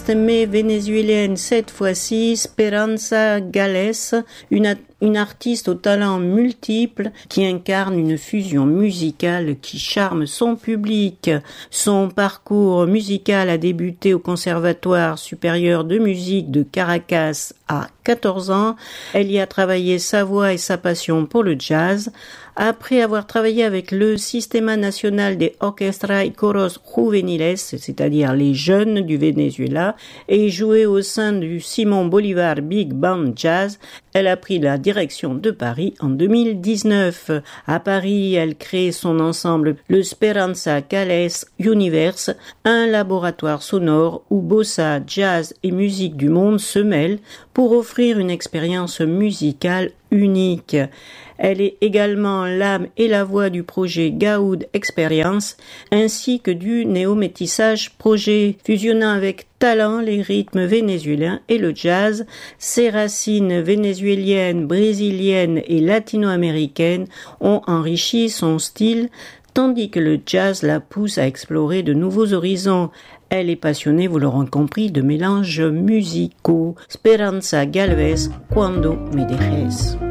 Mais vénézuélienne cette fois-ci, Speranza Gales, une artiste au talent multiple qui incarne une fusion musicale qui charme son public. Son parcours musical a débuté au Conservatoire supérieur de musique de Caracas à 14 ans. Elle y a travaillé sa voix et sa passion pour le jazz. Après avoir travaillé avec le Sistema Nacional de Orquestra y Coros Juveniles, c'est-à-dire les jeunes du Venezuela, et joué au sein du Simon Bolivar Big Band Jazz, elle a pris la direction de Paris en 2019. À Paris, elle crée son ensemble, le Speranza Gales Universe, un laboratoire sonore où bossa, jazz et musique du monde se mêlent pour offrir une expérience musicale unique. Elle est également l'âme et la voix du projet Gaoud Experience ainsi que du néo-métissage projet fusionnant avec talent les rythmes vénézuéliens et le jazz. Ses racines vénézuéliennes, brésiliennes et latino-américaines ont enrichi son style, tandis que le jazz la pousse à explorer de nouveaux horizons. Elle est passionnée, vous l'aurez compris, de mélanges musicaux. Speranza Galvez, Cuando me dejes.